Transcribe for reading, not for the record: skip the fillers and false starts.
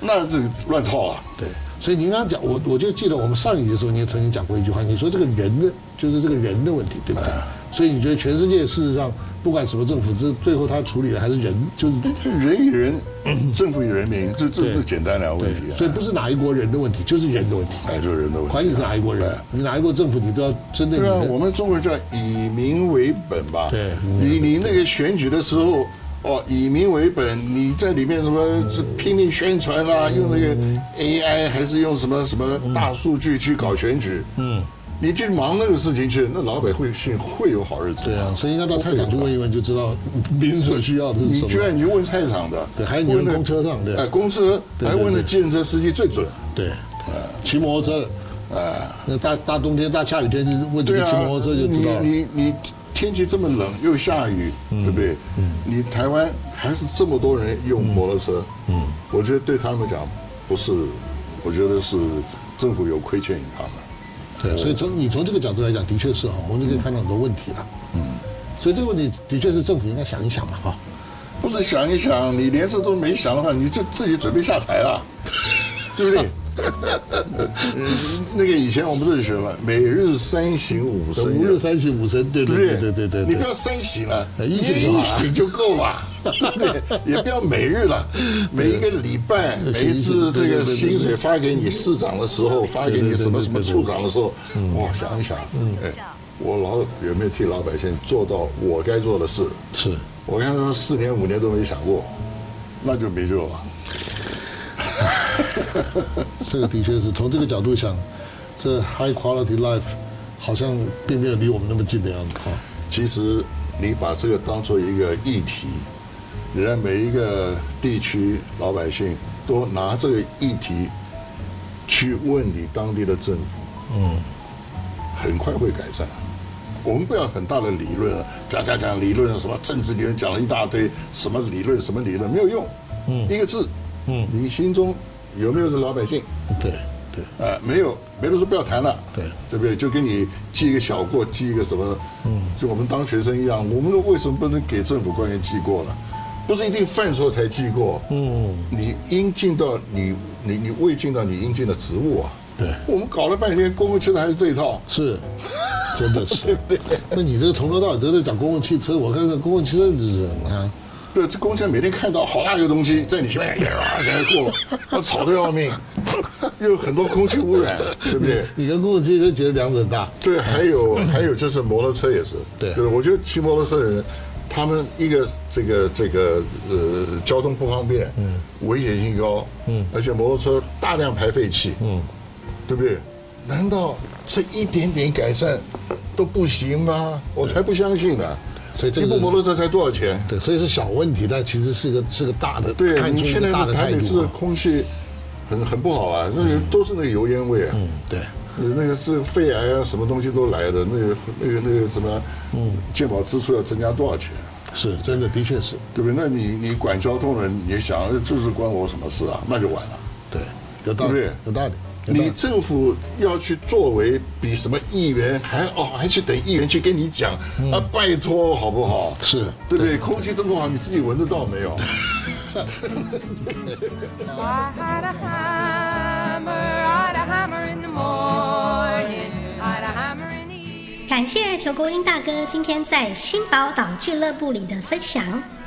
那这乱套了。 对，所以您刚刚讲，我就记得我们上一集的时候，你也曾经讲过一句话，你说这个人的就是这个人的问题，对不对？所以你觉得全世界事实上不管什么政府，最后他处理的还是人，就是人与人，政府与人民，这简单的问题啊。 所以不是哪一国人的问题，就是人的问题。 就是人的问题。 管你是哪一国人，你哪一国政府，你都要针对。 对啊，我们中国人叫以民为本吧。 对， 你那个选举的时候。以民为本，你在里面什么拼命宣传啦，用那个 AI 还是用什么大数据去搞选举？你去忙那个事情去，那老百姓会有好日子。 对啊，所以应该到菜场去问一问，就知道民所需要的是什么。 你居然你就问菜场的， 对，还有你问公车上，对， 公车还问的计程车司机最准。 对，骑摩托车，那大冬天大下雨天就问这个骑摩托车就知道了。 你天气这么冷又下雨，对不对？你台湾还是这么多人用摩托车，我觉得对他们讲不是，我觉得是政府有亏欠于他们。 对，所以你从这个角度来讲，的确是我们就可以看到很多问题了。所以这个问题的确是政府应该想一想嘛， 不是想一想，你连这都没想的话，你就自己准备下台了，对不对？那个以前我们这里学了，每日3省吾身，5 日3省吾身，对不对？对， 你不要3省了， 一省就够了，对不对？也不要每日了，每一个礼拜，每一次这个薪水发给你市长的时候，发给你什么处长的时候，哇，想一想，我有没有替老百姓做到我该做的事？ 是我看他4年5年都没想过，那就没救了。 这个的确是从这个角度想，这 high quality life 好像并没有离我们那么近的样子。 其实你把这个当做一个议题，人家每一个地区老百姓都拿这个议题去问你当地的政府，很快会改善。我们不要很大的理论，讲理论，什么政治理论讲了一大堆，什么理论没有用，一个字，你心中有没有这老百姓？ 对， 没有，别的说不要谈了， 对不对？就给你记一个小过，记一个什么，就我们当学生一样，我们为什么不能给政府官员记过呢？不是一定犯错才记过，你应尽到你未尽到你应尽的职务啊。 对， 我们搞了半天公共汽车还是这一套， 是，真的是， 对不对？ 那你这个从头到尾都在讲公共汽车，我看看公共汽车的人啊。 对，这公共车每天看到好大一个东西在你前面，想要过，我吵得要命，又有很多空气污染，对不对？ 你跟公共汽车觉得两者很大。 对，还有就是摩托车也是， 对， 我觉得骑摩托车的人，他们一个这个交通不方便，危险性高，而且摩托车大量排废气，对不对？难道这一点点改善都不行吗？我才不相信呢。 所以一部摩托车才多少钱？ 对，所以是小问题，但其实是个大的。 对，你现在的台北市的空气很不好啊，那个都是那个油烟味啊。 对， 那个是肺癌啊，什么东西都来的。那个什么，健保支出要增加多少钱？ 是真的，的确是， 对不对？那你管交通人，你想这是关我什么事啊？那就完了。 对，有道理，有道理。 你政府要去作为，比什么议员还去等议员去跟你讲啊？拜托，好不好？ 是， 对不对？空气这么好，你自己闻得到没有？ 感谢裘国英大哥今天在新宝岛俱乐部里的分享。